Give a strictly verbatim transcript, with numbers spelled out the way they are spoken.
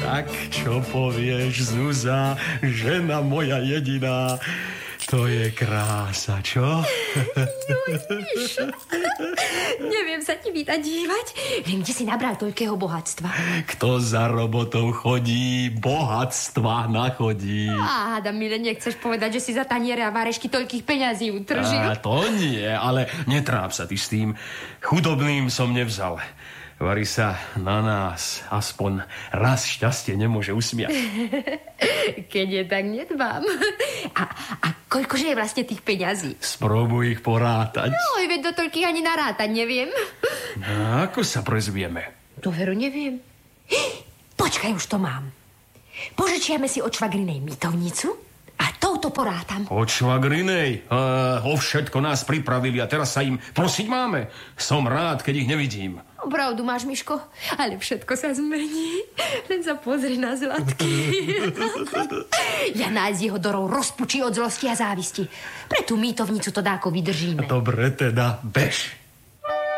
Tak, čo povieš, Zuzá, žena moja jediná? To je krása, čo? Jojmiš, neviem sa ti vydať dívať. Viem, kde si nabral toľkého bohatstva. Kto za robotou chodí, bohatstva nachodí. Á, Adam, mile, nechceš povedať, že si za taniere a varešky toľkých peňazí utržil? A to nie, ale netráp sa ty s tým. Chudobným som nevzal. Vari sa na nás aspoň raz šťastie nemôže usmiať. Keď je, tak nedbám. A, a koľkože je vlastne tých peňazí? Spróbuj ich porátať. No, veď do toľkých ani narátať neviem. No, ako sa prezvieme? To veru neviem. Počkaj, už to mám. Požičiame si od švagrinej mytovnicu a touto porátam. Od švagrinej? Uh, o všetko nás pripravili a teraz sa im prosiť máme. Som rád, keď ich nevidím. Pravdu máš, Miško, ale všetko sa zmení. Len sa pozri na Zlatky. Ja nájsť jeho dorov rozpučí od zlosti a závisti. Pre tú mýtovnicu to dáko vydržíme. Dobre teda, bež.